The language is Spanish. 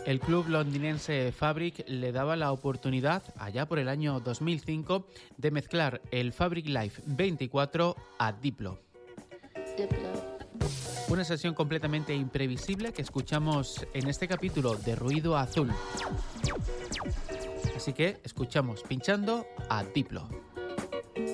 El club londinense Fabric le daba la oportunidad, allá por el año 2005, de mezclar el Fabric Live 24 a Diplo. Una sesión completamente imprevisible que escuchamos en este capítulo de Ruido Azul. Así que escuchamos pinchando a Diplo.